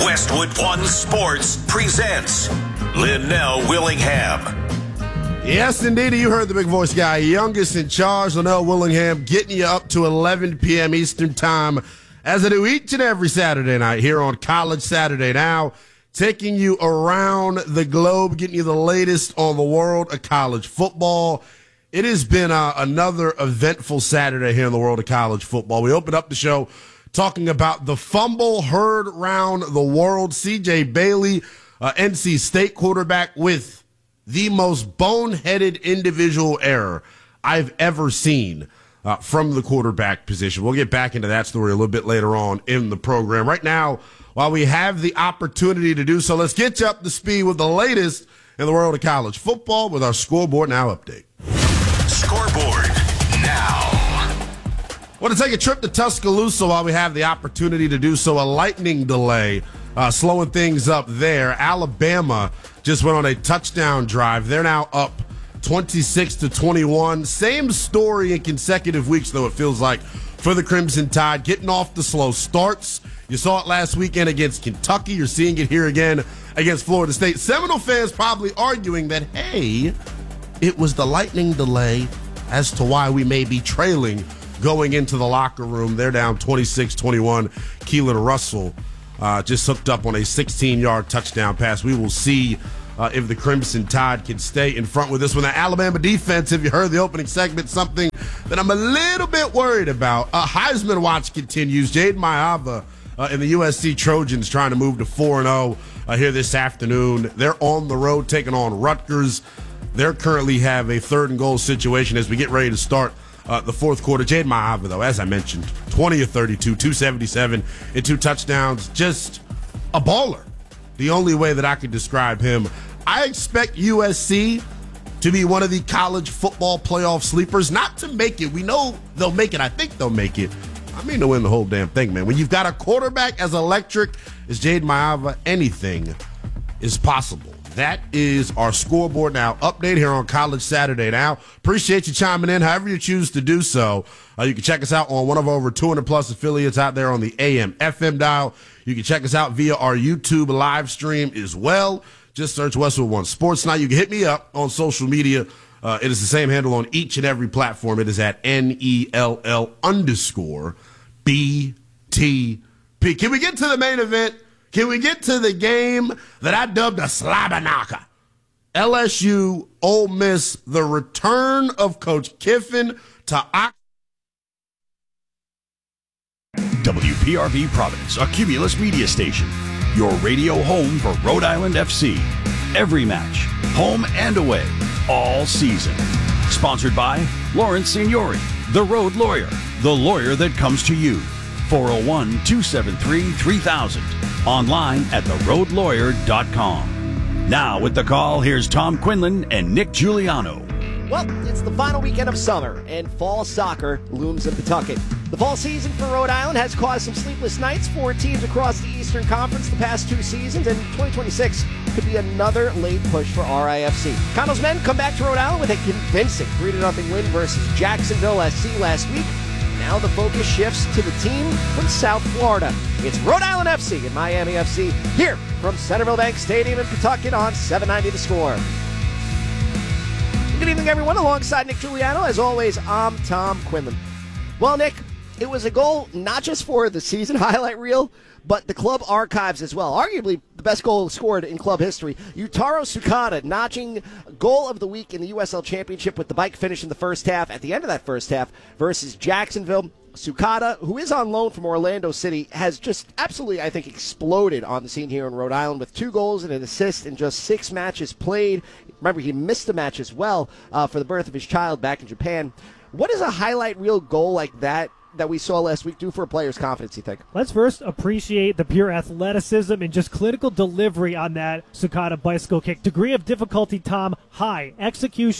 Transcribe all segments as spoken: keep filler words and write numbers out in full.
Westwood One Sports presents Linnell Willingham. Yes, indeed. You heard the big voice guy. Youngest in charge, Linnell Willingham, getting you up to eleven p.m. Eastern Time, as I do each and every Saturday night here on College Saturday Now, taking you around the globe, getting you the latest on the world of college football. It has been uh, another eventful Saturday here in the world of college football. We opened up the show talking about the fumble heard around the world. C J Bailey, uh, N C State quarterback, with the most boneheaded individual error I've ever seen uh, from the quarterback position. We'll get back into that story a little bit later on in the program. Right now, while we have the opportunity to do so, let's get you up to speed with the latest in the world of college football with our Scoreboard Now update. Scoreboard Now. Want to take a trip to Tuscaloosa while we have the opportunity to do so. A lightning delay uh, slowing things up there. Alabama just went on a touchdown drive. They're now up twenty-six to twenty-one. Same story in consecutive weeks, though, it feels like, for the Crimson Tide. Getting off the slow starts. You saw it last weekend against Kentucky. You're seeing it here again against Florida State. Seminole fans probably arguing that, hey, it was the lightning delay as to why we may be trailing going into the locker room. They're down twenty-six twenty-one. Keelan Russell uh, just hooked up on a sixteen-yard touchdown pass. We will see uh, if the Crimson Tide can stay in front with this one. The Alabama defense, if you heard the opening segment, something that I'm a little bit worried about. Uh, Heisman watch continues. Jaden Mayava uh, and the U S C Trojans trying to move to four and oh uh, here this afternoon. They're on the road taking on Rutgers. They currently have a third and goal situation as we get ready to start uh, the fourth quarter. Jaden Mayava, though, as I mentioned, twenty of thirty-two, two seventy-seven, and two touchdowns. Just a baller. The only way that I could describe him. I expect U S C to be one of the college football playoff sleepers. Not to make it. We know they'll make it. I think they'll make it. I mean to win the whole damn thing, man. When you've got a quarterback as electric as Jaden Mayava, anything is possible. That is our Scoreboard Now update here on College Saturday Now. Appreciate you chiming in, however you choose to do so. Uh, you can check us out on one of our over two hundred plus affiliates out there on the A M F M dial. You can check us out via our YouTube live stream as well. Just search Westwood One Sports Now. You can hit me up on social media. Uh, it is the same handle on each and every platform. It is at N E L L underscore B T P. Can we get to the main event? Can we get to the game that I dubbed a slobber knocker? L S U, Ole Miss, the return of Coach Kiffin to Ox. W P R V Providence, a Cumulus media station. Your radio home for Rhode Island F C. Every match, home and away, all season. Sponsored by Lawrence Signori, the road lawyer, the lawyer that comes to you. four oh one, two seven three, three thousand. Online at the road lawyer dot com. Now with the call, here's Tom Quinlan and Nick Giuliano. Well, it's the final weekend of summer, and fall soccer looms in Pawtucket. The fall season for Rhode Island has caused some sleepless nights for teams across the Eastern Conference the past two seasons, and twenty twenty-six could be another late push for R I F C. Condo's men come back to Rhode Island with a convincing three to nothing win versus Jacksonville S C last week. Now the focus shifts to the team from South Florida. It's Rhode Island F C and Miami F C here from Centerville Bank Stadium in Pawtucket on seven ninety The Score. Good evening, everyone. Alongside Nick Giuliano, as always, I'm Tom Quinlan. Well, Nick, it was a goal not just for the season highlight reel, but the club archives as well. Arguably the best goal scored in club history. Yutaro Sukada notching goal of the week in the U S L Championship with the bike finish in the first half, at the end of that first half, versus Jacksonville. Sukada, who is on loan from Orlando City, has just absolutely, I think, exploded on the scene here in Rhode Island with two goals and an assist in just six matches played. Remember, he missed a match as well uh, for the birth of his child back in Japan. What does a highlight reel goal like that that we saw last week do for a player's confidence, you think? Let's first appreciate the pure athleticism and just clinical delivery on that Sukada bicycle kick. Degree of difficulty, Tom, high. Execution,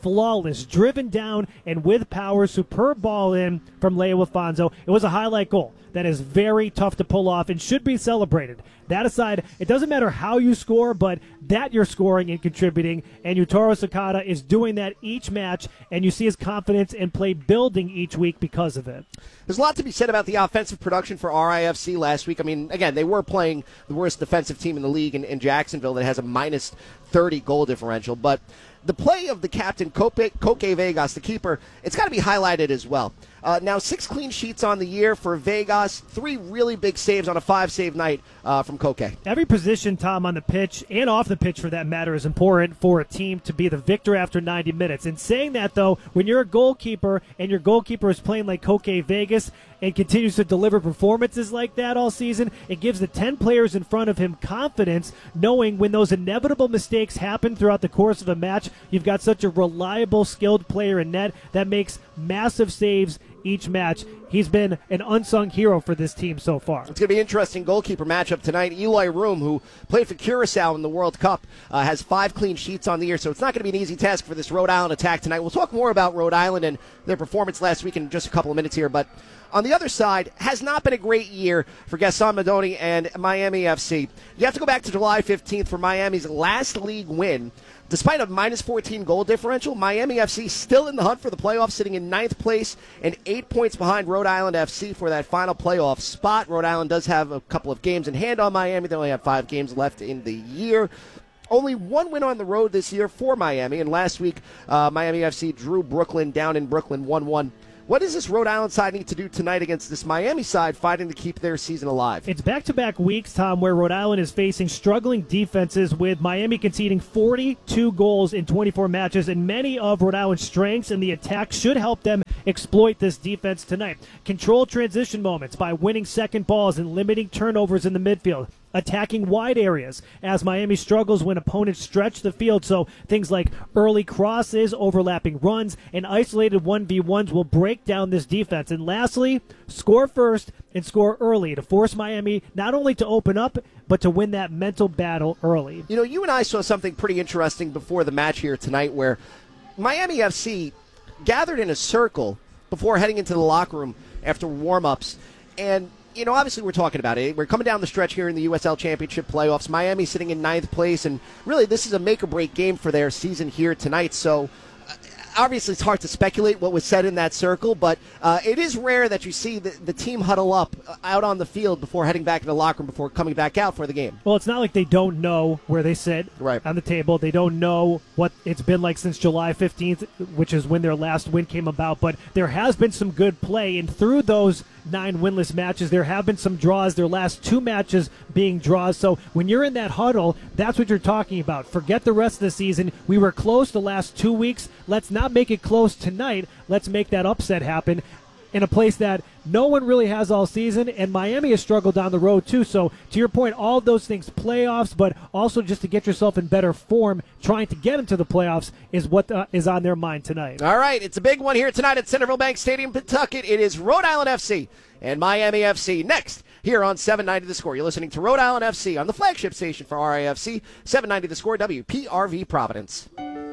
flawless, driven down and with power, superb ball in from Leo Afonso. It was a highlight goal that is very tough to pull off and should be celebrated. That aside, it doesn't matter how you score, but that you're scoring and contributing, and Yutaro Sakata is doing that each match, and you see his confidence and play building each week because of it. There's a lot to be said about the offensive production for R I F C last week. I mean, again, they were playing the worst defensive team in the league in, in Jacksonville that has a minus thirty goal differential, but the play of the captain, Koke, Koke Vegas, the keeper, it's got to be highlighted as well. Uh, now, six clean sheets on the year for Vegas, three really big saves on a five-save night uh, from Koke. Every position, Tom, on the pitch and off the pitch, for that matter, is important for a team to be the victor after ninety minutes. In saying that, though, when you're a goalkeeper and your goalkeeper is playing like Koke Vegas and continues to deliver performances like that all season, it gives the ten players in front of him confidence, knowing when those inevitable mistakes happen throughout the course of a match, you've got such a reliable, skilled player in net that makes massive saves each match. He's been an unsung hero for this team so far. It's going to be an interesting goalkeeper matchup tonight. Eloy Room, who played for Curacao in the World Cup, uh, has five clean sheets on the year, so it's not going to be an easy task for this Rhode Island attack tonight. We'll talk more about Rhode Island and their performance last week in just a couple of minutes here, but on the other side, has not been a great year for Gaston Madoni and Miami F C. You have to go back to July fifteenth for Miami's last league win. Despite a minus fourteen goal differential, Miami F C still in the hunt for the playoffs, sitting in ninth place and eight points behind Rhode Island F C for that final playoff spot. Rhode Island does have a couple of games in hand on Miami. They only have five games left in the year. Only one win on the road this year for Miami, and last week uh, Miami F C drew Brooklyn down in Brooklyn one one. What does this Rhode Island side need to do tonight against this Miami side fighting to keep their season alive? It's back-to-back weeks, Tom, where Rhode Island is facing struggling defenses, with Miami conceding forty-two goals in twenty-four matches, and many of Rhode Island's strengths in the attack should help them exploit this defense tonight. Control transition moments by winning second balls and limiting turnovers in the midfield. Attacking wide areas as Miami struggles when opponents stretch the field, so things like early crosses, overlapping runs, and isolated one v ones will break down this defense. And lastly, score first and score early to force Miami not only to open up, but to win that mental battle early. You know, you and I saw something pretty interesting before the match here tonight, where Miami F C gathered in a circle before heading into the locker room after warm-ups, and you know, obviously we're talking about it. We're coming down the stretch here in the U S L Championship playoffs. Miami sitting in ninth place, and really this is a make-or-break game for their season here tonight. So uh, obviously it's hard to speculate what was said in that circle, but uh, it is rare that you see the, the team huddle up uh, out on the field before heading back to the locker room before coming back out for the game. Well, it's not like they don't know where they sit right on the table. They don't know what it's been like since July fifteenth, which is when their last win came about, but there has been some good play, and through those nine winless matches, there have been some draws, their last two matches being draws. So when you're in that huddle, that's what you're talking about. Forget the rest of the season. We were close the last two weeks. Let's not make it close tonight. Let's make that upset happen in a place that no one really has all season, and Miami has struggled down the road too. So to your point, all of those things, playoffs, but also just to get yourself in better form, trying to get into the playoffs is what uh, is on their mind tonight. All right, it's a big one here tonight at Centerville Bank Stadium, Pawtucket. It is Rhode Island F C and Miami F C next here on seven ninety The Score. You're listening to Rhode Island F C on the flagship station for R I F C, seven ninety The Score, W P R V Providence.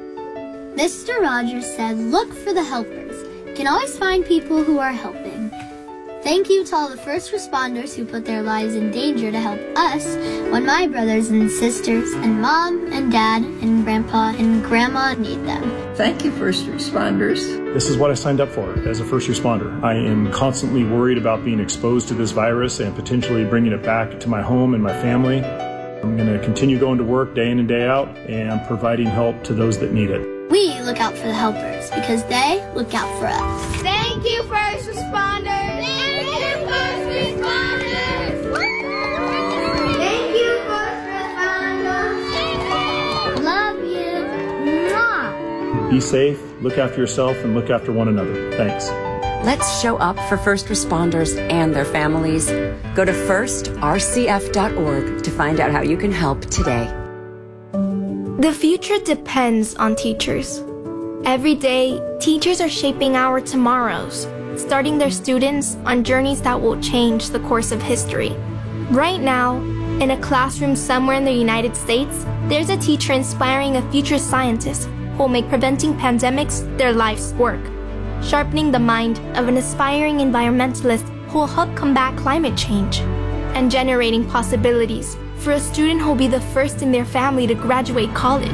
Mister Rogers said, look for the helpers. You can always find people who are helping. Thank you to all the first responders who put their lives in danger to help us when my brothers and sisters and mom and dad and grandpa and grandma need them. Thank you, first responders. This is what I signed up for as a first responder. I am constantly worried about being exposed to this virus and potentially bringing it back to my home and my family. I'm going to continue going to work day in and day out and providing help to those that need it. We look out for the helpers because they look out for us. Thank you, first responders. Thank you, first responders. Thank you, first responders. Love you. Mwah. Be safe, look after yourself, and look after one another. Thanks. Let's show up for first responders and their families. Go to first r c f dot org to find out how you can help today. The future depends on teachers. Every day, teachers are shaping our tomorrows, starting their students on journeys that will change the course of history. Right now, in a classroom somewhere in the United States, there's a teacher inspiring a future scientist will make preventing pandemics their life's work, sharpening the mind of an aspiring environmentalist who will help combat climate change, and generating possibilities for a student who will be the first in their family to graduate college.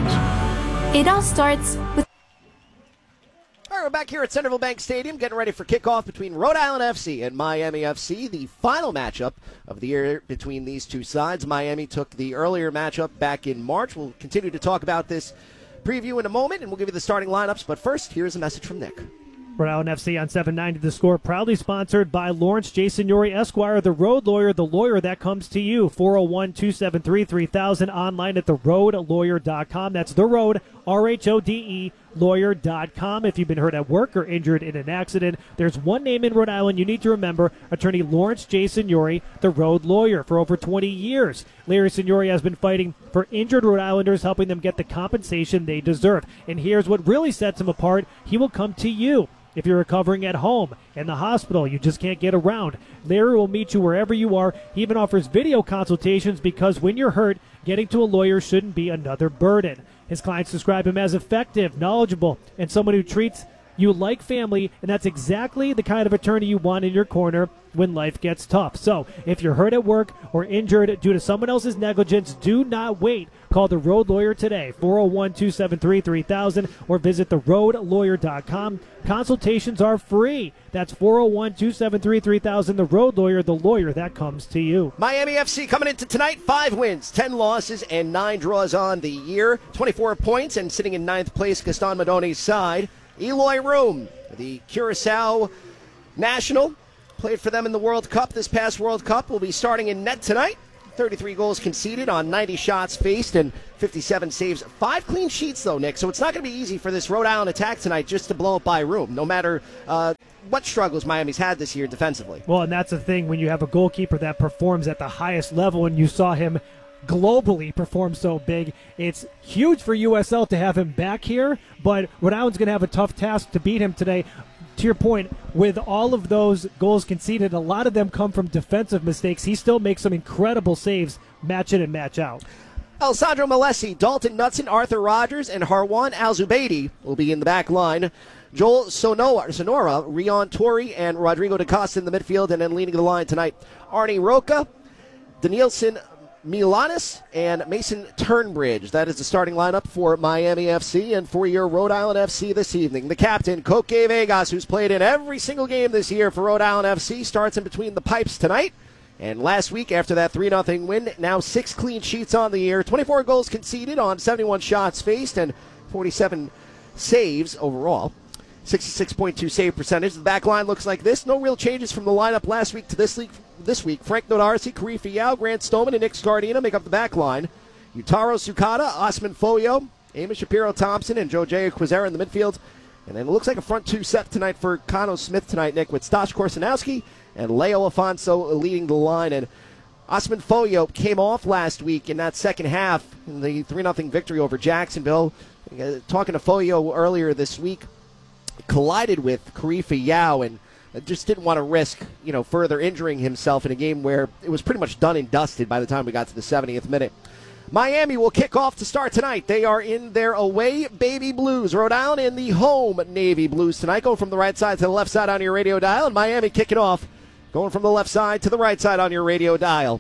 It all starts with... All right, we're back here at Centerville Bank Stadium, getting ready for kickoff between Rhode Island F C and Miami F C, the final matchup of the year between these two sides. Miami took the earlier matchup back in March. We'll continue to talk about this preview in a moment, and we'll give you the starting lineups. But first, here's a message from Nick. Rhode Island F C on seven ninety The Score, proudly sponsored by Lawrence J. Signori Esquire, the road lawyer, the lawyer that comes to you. four oh one, two seven three, three thousand, online at the road lawyer dot com. That's the road, R H O D E, lawyer dot com. If you've been hurt at work or injured in an accident, there's one name in Rhode Island you need to remember, attorney Lawrence J. Signori, the road lawyer. For over twenty years, Larry Signori has been fighting for injured Rhode Islanders, helping them get the compensation they deserve. And here's what really sets him apart. He will come to you. If you're recovering at home, in the hospital, you just can't get around, Larry will meet you wherever you are. He even offers video consultations because when you're hurt, getting to a lawyer shouldn't be another burden. His clients describe him as effective, knowledgeable, and someone who treats you like family, and that's exactly the kind of attorney you want in your corner when life gets tough. So, if you're hurt at work or injured due to someone else's negligence, do not wait. Call the Road Lawyer today, four oh one, two seven three, three thousand, or visit the road lawyer dot com. Consultations are free. That's four oh one, two seven three, three thousand, the Road Lawyer, the lawyer that comes to you. Miami F C coming into tonight, five wins, ten losses, and nine draws on the year. twenty-four points, and sitting in ninth place, Gaston Madone's side. Eloy Room, the Curacao national, played for them in the World Cup this past World Cup, will be starting in net tonight. thirty-three goals conceded on ninety shots faced and fifty-seven saves. Five clean sheets, though, Nick, so it's not going to be easy for this Rhode Island attack tonight just to blow it by Room, no matter uh, what struggles Miami's had this year defensively. Well, and that's the thing when you have a goalkeeper that performs at the highest level, and you saw him globally perform so big. It's huge for U S L to have him back here, but Rhode Island's going to have a tough task to beat him today. To your point, with all of those goals conceded, a lot of them come from defensive mistakes. He still makes some incredible saves match in and match out. Alessandro Malesi, Dalton Knutson, Arthur Rogers, and Harwan Al-Zubaidi will be in the back line. Joel Sonora, Sonora Rion Torrey, and Rodrigo da Costa in the midfield, and then leading the line tonight, Arnie Roca, Danielson Milanis, and Mason Turnbridge. That is the starting lineup for Miami F C and for your Rhode Island F C this evening. The captain, Koke Vegas, who's played in every single game this year for Rhode Island F C, starts in between the pipes tonight. And last week, after that three nothing win, now six clean sheets on the year, twenty-four goals conceded on seventy-one shots faced, and forty-seven saves overall. sixty-six point two save percentage. The back line looks like this. No real changes from the lineup last week to this week. This week, Frank Nodarsi, Karifa Yao, Grant Stoneman, and Nick Scardina make up the back line. Utaro Sukata, Osman Foyo, Amos Shapiro-Thompson, and Jose Quizera in the midfield. And then it looks like a front two set tonight for Kano Smith tonight, Nick, with Stosh Korsanowski and Leo Afonso leading the line. And Osman Foyo came off last week in that second half in the three nothing victory over Jacksonville. Uh, talking to Foyo earlier this week, collided with Karifa Yao and just didn't want to risk, you know, further injuring himself in a game where it was pretty much done and dusted by the time we got to the seventieth minute. Miami will kick off to start tonight. They are in their away baby blues. Rhode Island in the home Navy blues tonight. Going from the right side to the left side on your radio dial. And Miami kicking off, going from the left side to the right side on your radio dial.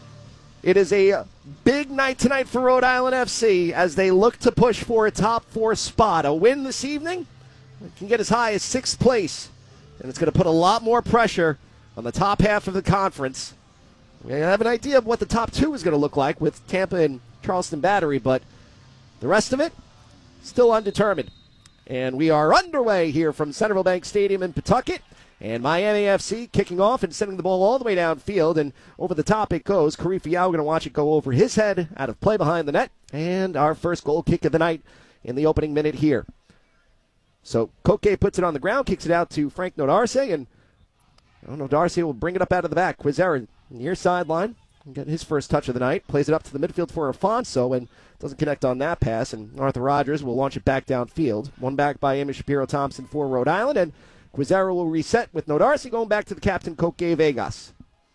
It is a big night tonight for Rhode Island F C as they look to push for a top four spot. A win this evening can get as high as sixth place. And it's going to put a lot more pressure on the top half of the conference. We have an idea of what the top two is going to look like with Tampa and Charleston Battery, but the rest of it, still undetermined. And we are underway here from Centerville Bank Stadium in Pawtucket. And Miami F C kicking off and sending the ball all the way downfield. And over the top it goes. Karifa Yao going to watch it go over his head out of play behind the net. And our first goal kick of the night in the opening minute here. So Koke puts it on the ground, kicks it out to Frank Nodarsi, and I don't know, Darcy will bring it up out of the back. Quizera near sideline, get his first touch of the night, plays it up to the midfield for Afonso, and doesn't connect on that pass, and Arthur Rogers will launch it back downfield. One back by Amos Shapiro-Thompson for Rhode Island, and Quizera will reset with Nodarsi going back to the captain, Koke Vegas.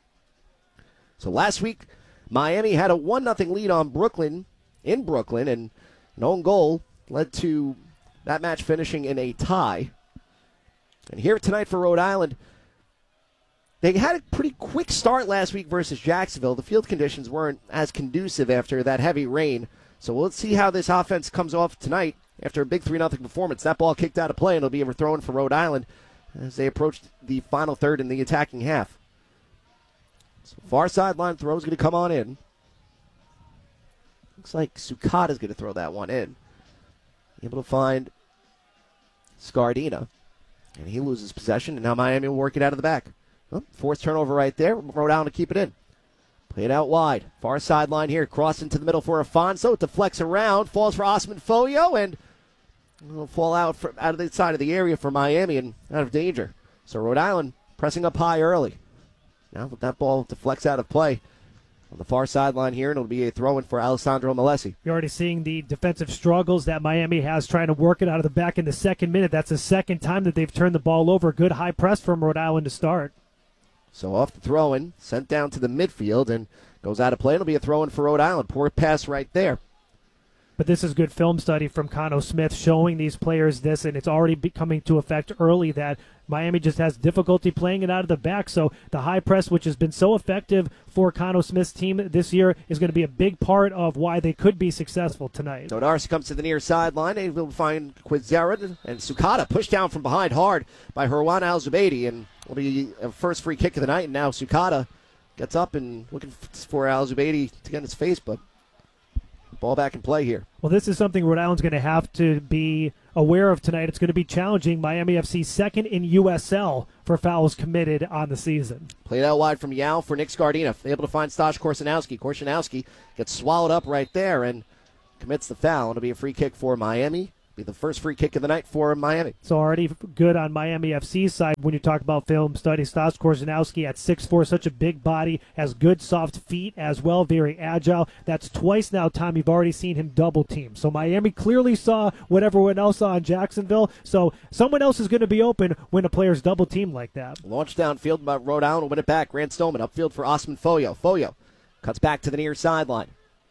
So last week, Miami had a one nothing lead on Brooklyn, in Brooklyn, and an own goal led to that match finishing in a tie. And here tonight for Rhode Island, they had a pretty quick start last week versus Jacksonville. The field conditions weren't as conducive after that heavy rain. So let's see how this offense comes off tonight after a big three nothing performance. That ball kicked out of play, and it'll be overthrown for Rhode Island as they approach the final third in the attacking half. So far sideline throw is going to come on in. Looks like Sukata's going to throw that one in. Able to find Scardina. And he loses possession, and now Miami will work it out of the back. Oh, fourth turnover right there. Rhode Island to keep it in. Play it out wide. Far sideline here. Cross into the middle for Afonso. It deflects around. Falls for Osman Foyo, and will fall out, for, out of the side of the area for Miami and out of danger. So Rhode Island pressing up high early. Now that ball deflects out of play on the far sideline here, and it'll be a throw-in for Alessandro Malesi. You're already seeing the defensive struggles that Miami has trying to work it out of the back in the second minute. That's the second time that they've turned the ball over. Good high press from Rhode Island to start. So off the throw-in, sent down to the midfield, and goes out of play. It'll be a throw-in for Rhode Island. Poor pass right there. But this is good film study from Cano Smith showing these players this, and it's already coming to effect early that Miami just has difficulty playing it out of the back. So the high press, which has been so effective for Cano Smith's team this year, is going to be a big part of why they could be successful tonight. So Darcy comes to the near sideline, and we'll find Quizera and Sukata pushed down from behind hard by Herwan Al-Zubaydi, and will be a first free kick of the night. And now Sukata gets up and looking for Al-Zubaydi to get in his face, but ball back in play here. Well, this is something Rhode Island's going to have to be aware of tonight. It's going to be challenging. Miami F C second in U S L for fouls committed on the season. Played out wide from Yao for Nick Scardina. Able to find Stash Korsanowski. Korsanowski gets swallowed up right there and commits the foul. It'll be a free kick for Miami. Be the first free kick of the night for Miami. So already good on Miami F C's side when you talk about film study. Stas Korsanowski at six foot four, such a big body, has good soft feet as well, very agile. That's twice now, Tom, you've already seen him double team. So Miami clearly saw what everyone else saw in Jacksonville. So someone else is going to be open when a player's double team like that. Launch downfield by Rhode Island will win it back. Grant Stoneman upfield for Osman Foyo. Foyo cuts back to the near sideline.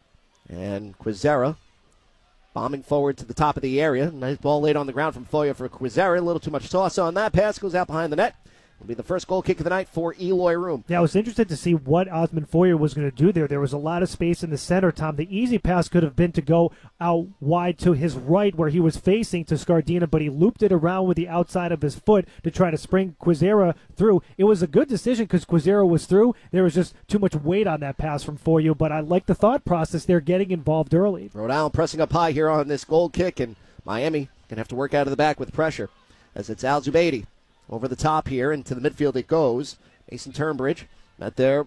And Quizera bombing forward to the top of the area. Nice ball laid on the ground from Foyo for Quizera. A little too much toss on that pass. Goes out behind the net. Will be the first goal kick of the night for Eloy Room. Yeah, I was interested to see what Osman Foyo was going to do there. There was a lot of space in the center, Tom. The easy pass could have been to go out wide to his right where he was facing to Scardina, but he looped it around with the outside of his foot to try to spring Quizera through. It was a good decision because Quizera was through. There was just too much weight on that pass from Foyo, but I like the thought process there, getting involved early. Rhode Island pressing up high here on this goal kick, and Miami going to have to work out of the back with pressure as it's Al-Zubaydi. Over the top here, into the midfield it goes. Mason Turnbridge, met there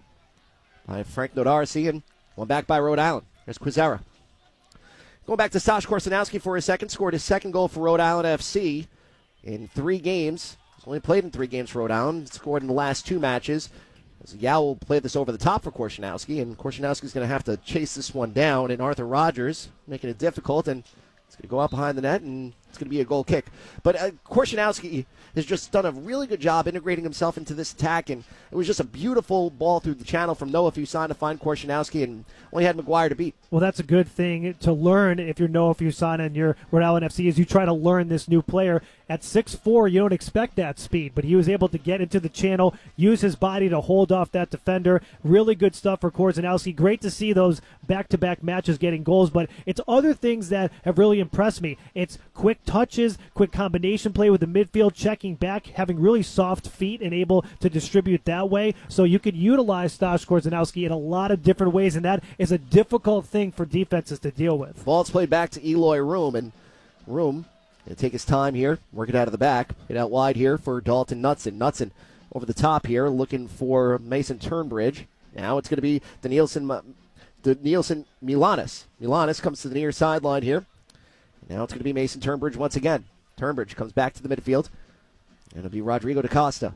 by Frank Nodarcy, and one back by Rhode Island. There's Quizera. Going back to Stash Korsanowski for a second, scored his second goal for Rhode Island F C in three games. He's only played in three games for Rhode Island, scored in the last two matches. As Yao will play this over the top for Korsanowski, and Korsanowski's going to have to chase this one down, and Arthur Rogers making it difficult, and it's going to go out behind the net, and it's going to be a goal kick. But uh, Korsanowski has just done a really good job integrating himself into this attack, and it was just a beautiful ball through the channel from Noah Fuson to find Korsanowski, and only had McGuire to beat. Well, that's a good thing to learn if you're Noah Fuson and you're Rhode Island F C, as you try to learn this new player. At six foot four, you don't expect that speed, but he was able to get into the channel, use his body to hold off that defender. Really good stuff for Korsanowski. Great to see those back-to-back matches getting goals, but it's other things that have really impressed me. It's quick touches, quick combination play with the midfield, checking back, having really soft feet and able to distribute that way. So you could utilize Stash Korsanowski in a lot of different ways, and that is a difficult thing for defenses to deal with. Ball's played back to Eloy Room, and Room going to take his time here, work it out of the back. Get out wide here for Dalton Knutson. Knutson over the top here, looking for Mason Turnbridge. Now it's going to be Danielson, Danielson Milanis. Milanis comes to the near sideline here. Now it's going to be Mason Turnbridge once again. Turnbridge comes back to the midfield. And it'll be Rodrigo da Costa.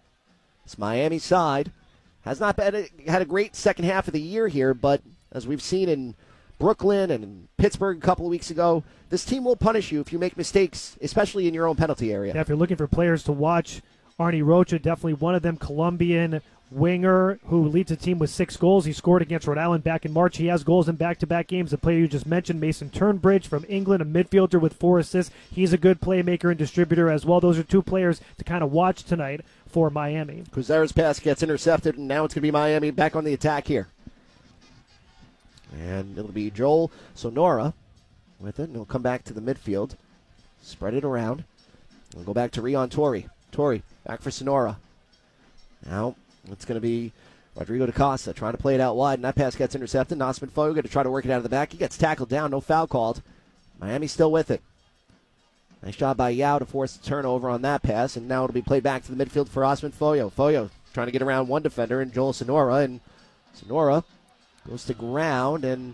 This Miami side has not been, had a great second half of the year here, but as we've seen in Brooklyn and in Pittsburgh a couple of weeks ago, this team will punish you if you make mistakes, especially in your own penalty area. Yeah, if you're looking for players to watch Arnie Rocha, definitely one of them, Colombian winger who leads the team with six goals. He scored against Rhode Island back in March. He has goals in back-to-back games. The player you just mentioned, Mason Turnbridge from England, a midfielder with four assists. He's a good playmaker and distributor as well. Those are two players to kind of watch tonight for Miami. Quizera's pass gets intercepted, and now it's going to be Miami back on the attack here. And it'll be Joel Sonora with it, and he'll come back to the midfield. Spread it around. We'll go back to Rion Torrey. Torrey, back for Sonora. Now, it's going to be Rodrigo DaCosta trying to play it out wide, and that pass gets intercepted. Osman Foyo going to try to work it out of the back. He gets tackled down, no foul called. Miami's still with it. Nice job by Yao to force the turnover on that pass, and now it'll be played back to the midfield for Osman Foyo. Foyo trying to get around one defender, and Joel Sonora, and Sonora goes to ground, and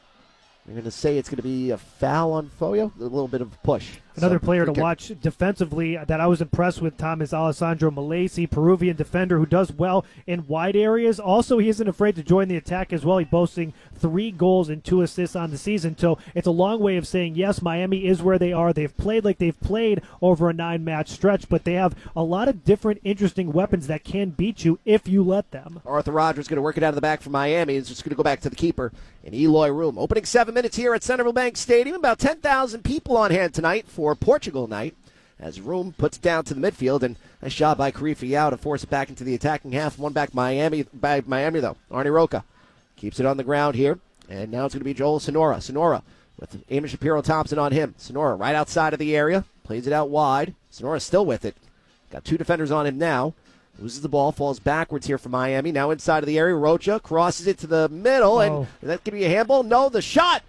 we're going to say it's going to be a foul on Foyo, a little bit of a push. Another So, player to kick. watch defensively that I was impressed with, Tom, is Alessandro Malesi, Peruvian defender who does well in wide areas. Also, he isn't afraid to join the attack as well. He's boasting three goals and two assists on the season. So it's a long way of saying, yes, Miami is where they are. They've played like they've played over a nine-match stretch, but they have a lot of different interesting weapons that can beat you if you let them. Arthur Rogers going to work it out of the back for Miami. It's just going to go back to the keeper in Eloy Room. Opening seven minutes here at Centerville Bank Stadium. About ten thousand people on hand tonight for Portugal night, as Room puts it down to the midfield, and nice job by Karifa Yao to force it back into the attacking half. One back Miami by Miami though. Arnie Roca keeps it on the ground here, and now it's going to be Joel Sonora. Sonora with Eamon Shapiro Thompson on him. Sonora right outside of the area, plays it out wide. Sonora's still with it. Got two defenders on him now. Loses the ball, falls backwards here for Miami. Now inside of the area, Rocha crosses it to the middle, Oh. and that could be a handball. No, the shot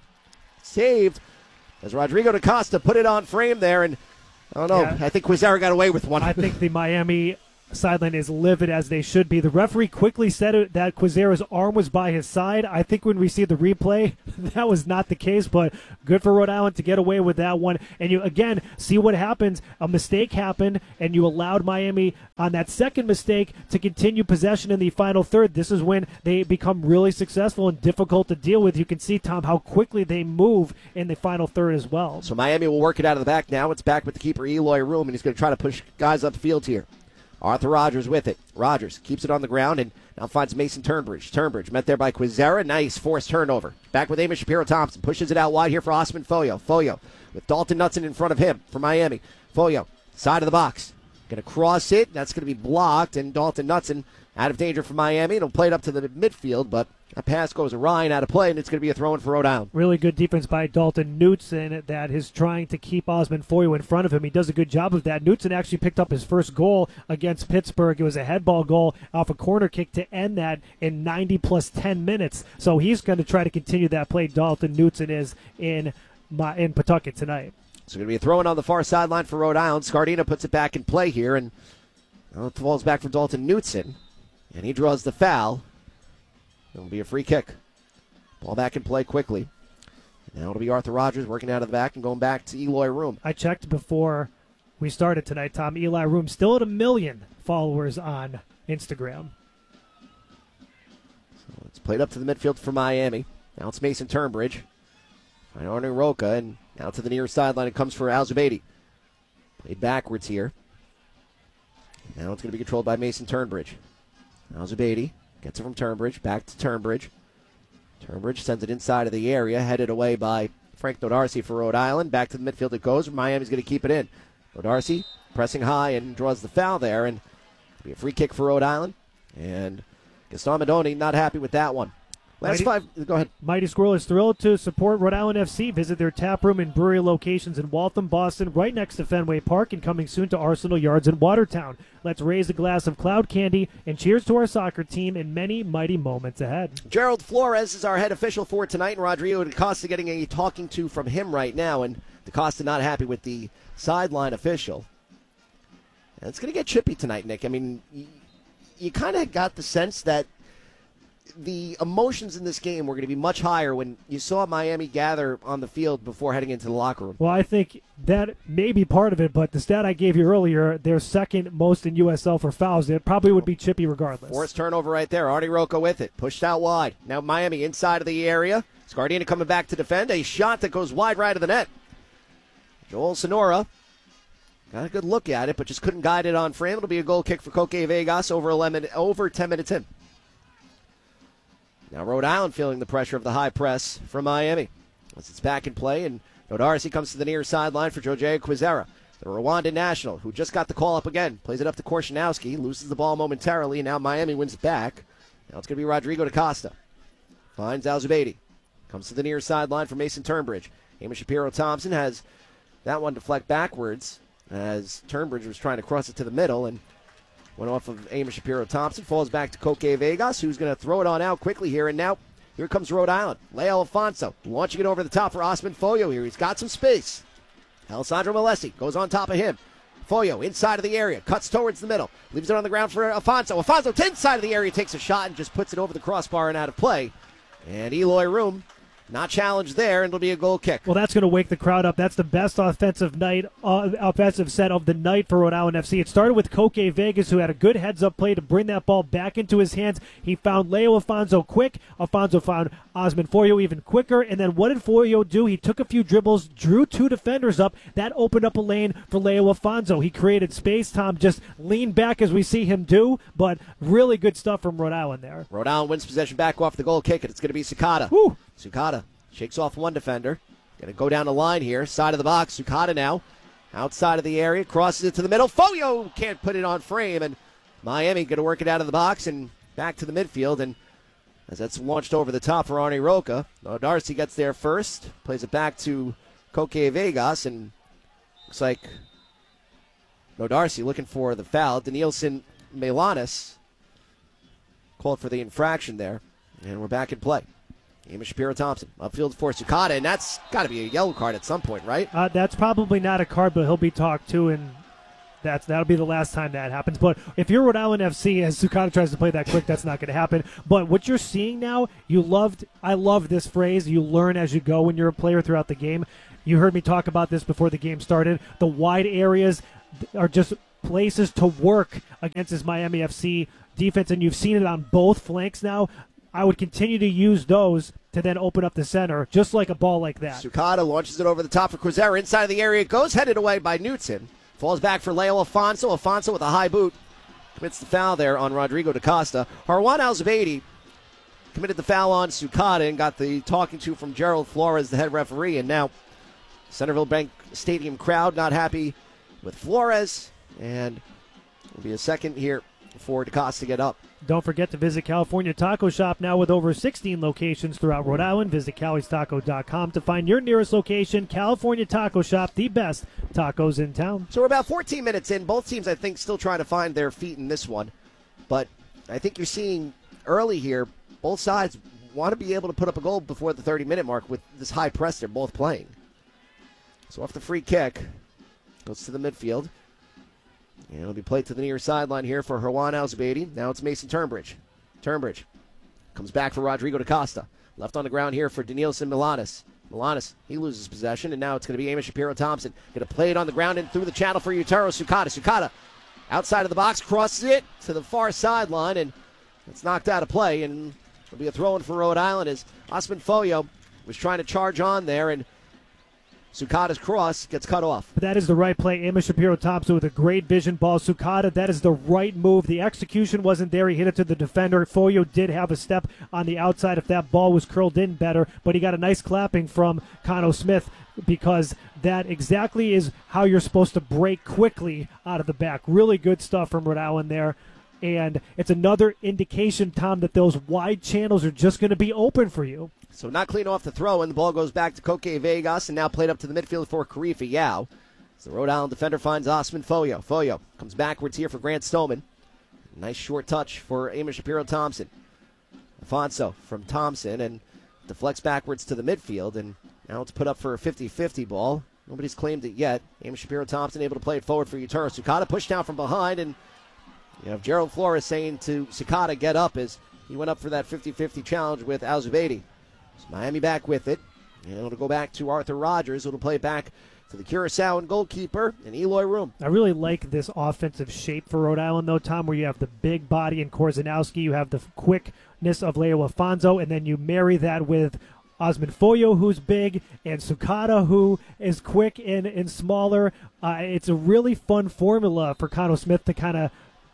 saved as Rodrigo DaCosta put it on frame there, and I don't know. Yeah. I think Quizera got away with one. I think the Miami sideline is livid as they should be. The referee quickly said it, that Quizera's arm was by his side. I think when we see the replay, that was not the case, but good for Rhode Island to get away with that one. And you, again, see what happens. A mistake happened, and you allowed Miami on that second mistake to continue possession in the final third. This is when they become really successful and difficult to deal with. You can see, Tom, how quickly they move in the final third as well. So Miami will work it out of the back now. It's back with the keeper, Eloy Room, and he's going to try to push guys upfield here. Arthur Rogers with it. Rogers keeps it on the ground and now finds Mason Turnbridge. Turnbridge met there by Quizera. Nice forced turnover. Back with Eamon Shapiro Thompson. Pushes it out wide here for Osman Foyo. Foyo with Dalton Knutson in front of him for Miami. Foyo, side of the box. Going to cross it. That's going to be blocked, and Dalton Knutson out of danger for Miami. It'll play it up to the midfield, but that pass goes awry and out of play, and it's going to be a throw-in for Rhode Island. Really good defense by Dalton Knutson that is trying to keep Osman Foyo in front of him. He does a good job of that. Knutson actually picked up his first goal against Pittsburgh. It was a head ball goal off a corner kick to end that in ninety plus ten minutes. So he's going to try to continue that play. Dalton Knutson is in my, in Pawtucket tonight. So going to be a throw-in on the far sideline for Rhode Island. Scardina puts it back in play here, and well, it falls back for Dalton Knutson, and he draws the foul. It'll be a free kick. Ball back in play quickly. Now it'll be Arthur Rogers working out of the back and going back to Eloy Room. I checked before we started tonight, Tom. Eli Room still at a million followers on Instagram. So it's played up to the midfield for Miami. Now it's Mason Turnbridge. Right, Arnie Roca, and now to the near sideline. It comes for Al Zubaidi. Played backwards here. Now it's going to be controlled by Mason Turnbridge. Al Zubaidi gets it from Turnbridge, back to Turnbridge. Turnbridge sends it inside of the area, headed away by Frank Nodarcy for Rhode Island. Back to the midfield it goes. Miami's going to keep it in. Nodarcy pressing high and draws the foul there, and it'll be a free kick for Rhode Island. And Gaston Madoni not happy with that one. Last Mighty, five, go ahead. Mighty Squirrel is thrilled to support Rhode Island F C. Visit their tap room and brewery locations in Waltham, Boston, right next to Fenway Park, and coming soon to Arsenal Yards in Watertown. Let's raise a glass of cloud candy and cheers to our soccer team and many mighty moments ahead. Gerald Flores is our head official for tonight, and Rodrigo DaCosta getting a talking to from him right now, and DaCosta not happy with the sideline official. And it's going to get chippy tonight, Nick. I mean, you, you kind of got the sense that the emotions in this game were going to be much higher when you saw Miami gather on the field before heading into the locker room. Well, I think that may be part of it, but the stat I gave you earlier, they're second most in U S L for fouls. It probably would be chippy regardless. Forced turnover right there. Arnie Roca with it. Pushed out wide. Now Miami inside of the area. Scardina coming back to defend. A shot that goes wide right of the net. Joel Sonora Got a good look at it, but just couldn't guide it on frame. It'll be a goal kick for Koke Vegas over eleven, over ten minutes in. Now Rhode Island feeling the pressure of the high press from Miami. As it's back in play, and Nodarcy comes to the near sideline for Jojea Quizera. The Rwandan national, who just got the call up again, plays it up to Korshanowski, loses the ball momentarily, and now Miami wins it back. Now it's going to be Rodrigo DaCosta. Finds Al-Zubaydi. Comes to the near sideline for Mason Turnbridge. Eamon Shapiro-Thompson has that one deflect backwards as Turnbridge was trying to cross it to the middle and went off of Eamon Shapiro-Thompson. Falls back to Koke Vegas, who's going to throw it on out quickly here. And now here comes Rhode Island. Leo Alfonso launching it over the top for Osman Foyo here. He's got some space. Alessandro Malesi goes on top of him. Foyo inside of the area, cuts towards the middle, leaves it on the ground for Alfonso. Alfonso to inside of the area, takes a shot and just puts it over the crossbar and out of play. And Eloy Room not challenged there, and it'll be a goal kick. Well, that's going to wake the crowd up. That's the best offensive night, uh, offensive set of the night for Rhode Island F C. It started with Koke Vegas, who had a good heads-up play to bring that ball back into his hands. He found Leo Alfonso quick. Alfonso found Osman Foyo even quicker. And then what did Foyo do? He took a few dribbles, drew two defenders up. That opened up a lane for Leo Alfonso. He created space. Tom just leaned back as we see him do, but really good stuff from Rhode Island there. Rhode Island wins possession back off the goal kick, and it's going to be Sukata. Woo. Sukata shakes off one defender. Going to go down the line here. Side of the box. Sukata now. Outside of the area. Crosses it to the middle. Foyo can't put it on frame. And Miami going to work it out of the box and back to the midfield. And as that's launched over the top for Arnie Roca. Darcy gets there first. Plays it back to Koke Vegas. And looks like No Darcy looking for the foul. Danielson Melanis called for the infraction there. And we're back in play. Eamon Shapiro-Thompson upfield for Sukata, and that's got to be a yellow card at some point, right? Uh, that's probably not a card, but he'll be talked to, and that's that'll be the last time that happens. But if you're Rhode Island F C, as Sukata tries to play that quick, that's not going to happen. But what you're seeing now, you loved. I love this phrase. You learn as you go when you're a player throughout the game. You heard me talk about this before the game started. The wide areas are just places to work against this Miami F C defense, and you've seen it on both flanks now. I would continue to use those to then open up the center, just like a ball like that. Sukata launches it over the top for Quizera. Inside of the area it goes, headed away by Knutson. Falls back for Leo Alfonso. Alfonso with a high boot. Commits the foul there on Rodrigo DaCosta. Harwan Al-Zubaydi committed the foul on Sukata and got the talking to from Gerald Flores, the head referee. And now Centerville Bank Stadium crowd not happy with Flores. And it'll be a second here for DaCosta to get up. Don't forget to visit California Taco Shop now with over sixteen locations throughout Rhode Island. Visit Cali's Taco dot com to find your nearest location. California Taco Shop, the best tacos in town. So we're about fourteen minutes in. Both teams, I think, still trying to find their feet in this one. But I think you're seeing early here, both sides want to be able to put up a goal before the thirty-minute mark with this high press they're both playing. So off the free kick, goes to the midfield. And it'll be played to the near sideline here for Harwan Al-Zubaydi. Now it's Mason Turnbridge. Turnbridge comes back for Rodrigo DaCosta. Left on the ground here for Danielson Milanis. Milanis, he loses possession, and now it's going to be Eamon Shapiro-Thompson. Going to play it on the ground and through the channel for Yutaro Sukata. Sukata outside of the box, crosses it to the far sideline, and it's knocked out of play. And it'll be a throw-in for Rhode Island as Osman Foyo was trying to charge on there, and Sukata's cross gets cut off. But that is the right play. Eamon Shapiro-Thompson with a great vision ball. Sukata, that is the right move. The execution wasn't there. He hit it to the defender. Foyo did have a step on the outside if that ball was curled in better, but he got a nice clapping from Cano Smith because that exactly is how you're supposed to break quickly out of the back. Really good stuff from Rhode Island there. And it's another indication, Tom, that those wide channels are just going to be open for you. So not clean off the throw, and the ball goes back to Koke Vegas, and now played up to the midfield for Karifa Yao. So the Rhode Island defender finds Osman Foyo. Foyo comes backwards here for Grant Stoneman. Nice short touch for Eamon Shapiro-Thompson. Alfonso from Thompson, and deflects backwards to the midfield, and now it's put up for a fifty-fifty ball. Nobody's claimed it yet. Eamon Shapiro-Thompson able to play it forward for Yutaro Sukata. Pushed down from behind, and you have Gerald Flores saying to Sukata, get up, as he went up for that fifty-fifty challenge with Al-Zubaydi. So Miami back with it. And it'll go back to Arthur Rogers. It'll play back to the Curaçaoan goalkeeper and Eloy Room. I really like this offensive shape for Rhode Island, though, Tom, where you have the big body in Korzanowski, you have the quickness of Leo Alfonso, and then you marry that with Osman Foyo, who's big, and Sukata, who is quick and, and smaller. Uh, it's a really fun formula for Conno Smith to kind of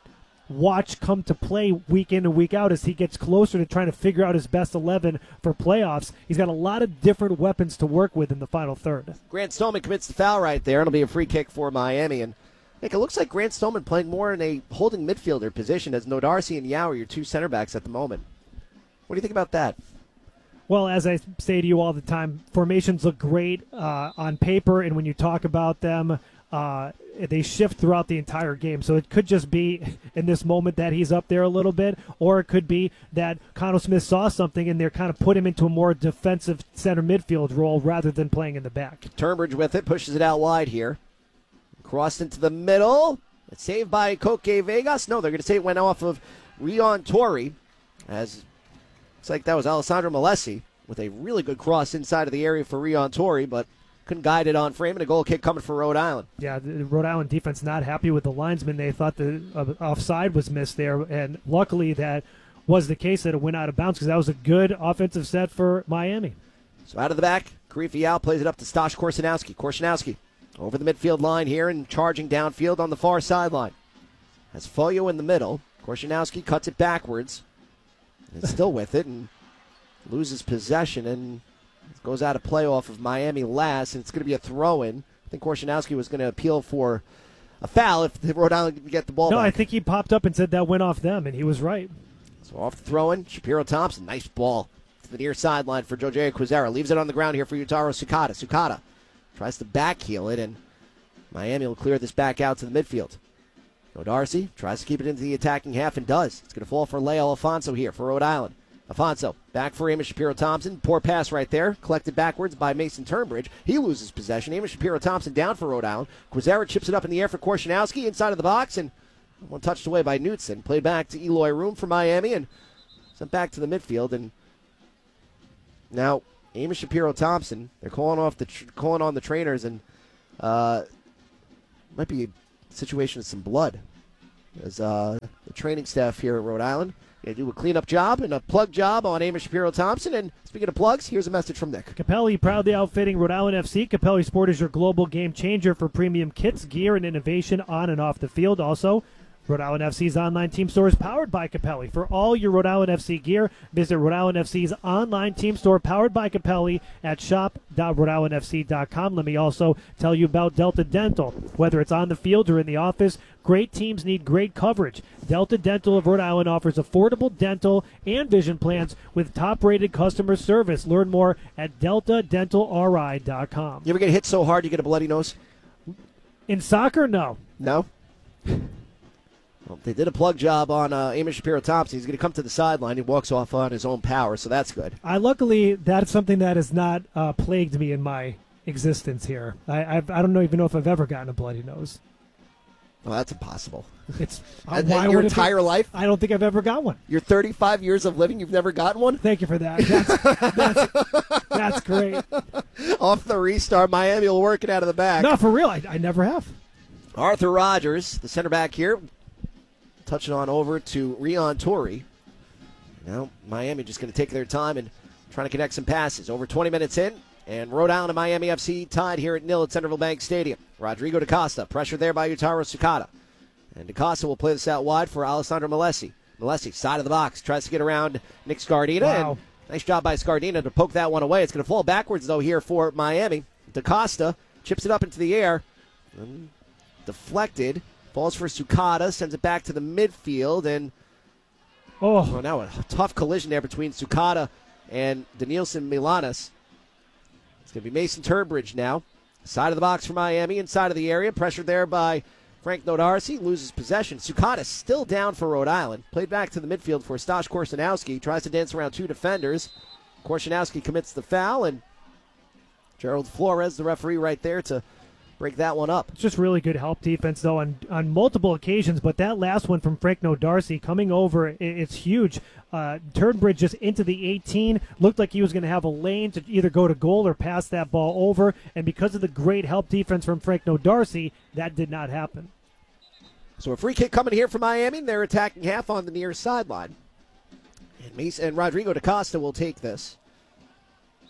watch come to play week in and week out as he gets closer to trying to figure out his best eleven for playoffs. He's got a lot of different weapons to work with in the final third. Grant Stoneman commits the foul right there. It'll be a free kick for Miami. And Nick, it looks like Grant Stoneman playing more in a holding midfielder position as Nodarcy and Yao are your two center backs at the moment. What do you think about that? Well, as I say to you all the time, formations look great uh, on paper, and when you talk about them, uh, they shift throughout the entire game. So it could just be in this moment that he's up there a little bit, or it could be that Conno Smith saw something and they're kind of put him into a more defensive center midfield role rather than playing in the back. Turnbridge with it, pushes it out wide here. Crossed into the middle. It's saved by Koke Vegas. No, they're going to say it went off of Rion Torrey. As it's like that was Alessandro Malesi with a really good cross inside of the area for Rion Torrey, but couldn't guide it on frame, and a goal kick coming for Rhode Island. Yeah, the Rhode Island defense not happy with the linesman. They thought the uh, offside was missed there, and luckily that was the case, that it went out of bounds because that was a good offensive set for Miami. So out of the back, Karifi out, plays it up to Stash Korsanowski. Korsanowski over the midfield line here and charging downfield on the far sideline. Has Foyo in the middle. Korsanowski cuts it backwards. It's still with it and loses possession and goes out of play off of Miami last, and it's going to be a throw-in. I think Korsanowski was going to appeal for a foul if Rhode Island could get the ball no, back. I think he popped up and said that went off them, and he was right. So off the throw-in, Shapiro Thompson, nice ball to the near sideline for Jojea Quizera. Leaves it on the ground here for Yutaro Sukata. Sukata tries to backheel it, and Miami will clear this back out to the midfield. Nodarcy tries to keep it into the attacking half and does. It's going to fall for Leo Alfonso here for Rhode Island. Alfonso back for Amos Shapiro Thompson. Poor pass right there. Collected backwards by Mason Turnbridge. He loses possession. Amos Shapiro Thompson down for Rhode Island. Quizera chips it up in the air for Korsanowski inside of the box, and one touched away by Knutson. Played back to Eloy Room for Miami and sent back to the midfield. And now Amos Shapiro Thompson, they're calling off the tr- calling on the trainers, and uh, might be a situation of some blood. As uh, the training staff here at Rhode Island going to do a cleanup job and a plug job on Amos Shapiro Thompson. And speaking of plugs, here's a message from Nick. Capelli proudly outfitting Rhode Island F C. Capelli Sport is your global game changer for premium kits, gear, and innovation on and off the field. Also, Rhode Island F C's online team store is powered by Capelli. For all your Rhode Island F C gear, visit Rhode Island F C's online team store powered by Capelli at shop dot rhode island f c dot com. Let me also tell you about Delta Dental. Whether it's on the field or in the office, great teams need great coverage. Delta Dental of Rhode Island offers affordable dental and vision plans with top-rated customer service. Learn more at delta dental r i dot com. You ever get hit so hard you get a bloody nose? In soccer, no. No? Well, they did a plug job on uh, Amos Shapiro Thompson. He's going to come to the sideline. He walks off on his own power, so that's good. I luckily, that's something that has not uh, plagued me in my existence here. I I've, I don't know, even know if I've ever gotten a bloody nose. Well, that's impossible. It's uh, why your entire be? life? I don't think I've ever got one. Your thirty-five years of living, you've never gotten one? Thank you for that. That's, that's, that's great. Off the restart, Miami will work it out of the back. No, for real, I, I never have. Arthur Rogers, the center back here, touching on over to Rion Torrey. Now, Miami just going to take their time and trying to connect some passes. Over twenty minutes in, and Rhode Island and Miami F C tied here at nil at Centerville Bank Stadium. Rodrigo DaCosta, pressure there by Yutaro Sukata. And DaCosta will play this out wide for Alessandro Malesi. Malesi, side of the box, tries to get around Nick Scardina. Wow. And nice job by Scardina to poke that one away. It's going to fall backwards, though, here for Miami. DaCosta chips it up into the air. And deflected. Falls for Sukata, sends it back to the midfield, and oh, oh now a tough collision there between Sukata and Danielson Milanes. It's going to be Mason Turnbridge now. Side of the box for Miami, inside of the area. Pressured there by Frank Nodarcy. Loses possession. Sukata still down for Rhode Island. Played back to the midfield for Stash Korsanowski. Tries to dance around two defenders. Korsanowski commits the foul, and Gerald Flores, the referee right there, to break that one up. It's just really good help defense, though, on, on multiple occasions. But that last one from Frank Nodarcy coming over, it, it's huge. Uh, Turnbridge just into the eighteen. Looked like he was going to have a lane to either go to goal or pass that ball over. And because of the great help defense from Frank Nodarcy, that did not happen. So a free kick coming here from Miami. They're attacking half on the near sideline. And, Mason, and Rodrigo DaCosta will take this.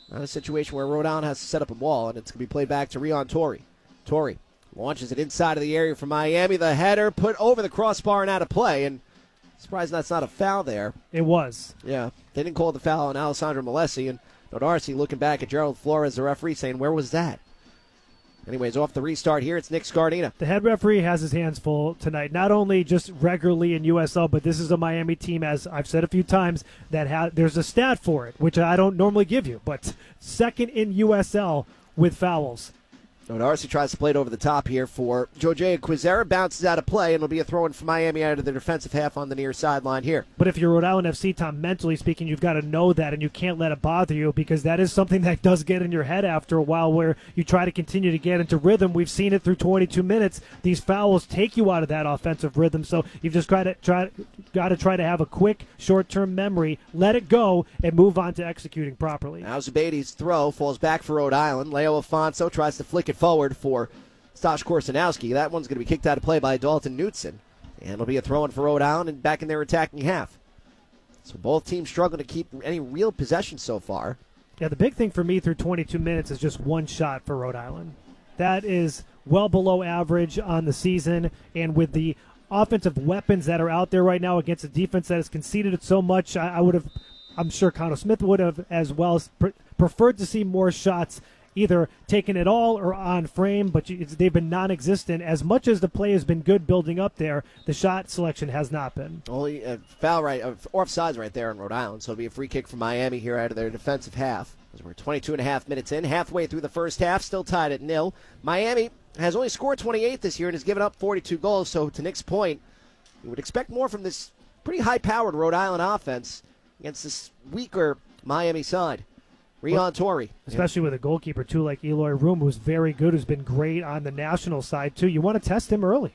Not a situation where Rhode Island has to set up a wall, and it's going to be played back to Rion Torrey. Torrey launches it inside of the area for Miami. The header put over the crossbar and out of play, and surprised that's not a foul there. It was. Yeah, they didn't call the foul on Alessandro Malesi, and Nodarcy looking back at Gerald Flores, the referee, saying, where was that? Anyways, off the restart here, it's Nick Scardina. The head referee has his hands full tonight, not only just regularly in U S L, but this is a Miami team, as I've said a few times, that ha- there's a stat for it, which I don't normally give you, but second in U S L with fouls. Nodarcy tries to play it over the top here for Jojea Quizera. Bounces out of play, and it'll be a throw-in for Miami out of the defensive half on the near sideline here. But if you're Rhode Island F C, Tom, mentally speaking, you've got to know that, and you can't let it bother you, because that is something that does get in your head after a while, where you try to continue to get into rhythm. We've seen it through twenty-two minutes. These fouls take you out of that offensive rhythm, so you've just got to try, got to try to have a quick, short-term memory, let it go, and move on to executing properly. Now Zubaidy's throw falls back for Rhode Island. Leo Afonso tries to flick it forward for Stosh Korsanowski. That one's going to be kicked out of play by Dalton Knutson. And it'll be a throw-in for Rhode Island and back in their attacking half. So both teams struggling to keep any real possession so far. Yeah, the big thing for me through twenty-two minutes is just one shot for Rhode Island. That is well below average on the season, and with the offensive weapons that are out there right now against a defense that has conceded it so much, I, I would have, I'm sure Connor Smith would have as well, pre- preferred to see more shots either taken at all or on frame, but it's, they've been non-existent. As much as the play has been good building up there, the shot selection has not been. Only uh, foul right, uh, offsides right there in Rhode Island, so it'll be a free kick for Miami here out of their defensive half. As we're twenty-two and a half minutes in, halfway through the first half, still tied at nil. Miami has only scored twenty-eight this year and has given up forty-two goals, so to Nick's point, you would expect more from this pretty high-powered Rhode Island offense against this weaker Miami side. Rion Torrey. Especially with a goalkeeper, too, like Eloy Room, who's very good, who's been great on the national side, too. You want to test him early.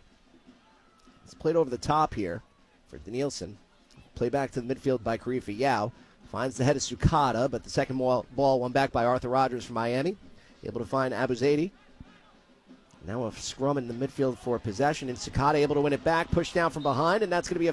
It's played over the top here for Danielson. Play back to the midfield by Karifa Yao. Finds the head of Sukata, but the second ball, ball won back by Arthur Rogers from Miami. Able to find Abu Zaidi. Now a scrum in the midfield for possession, and Sukata able to win it back, pushed down from behind, and that's going to be a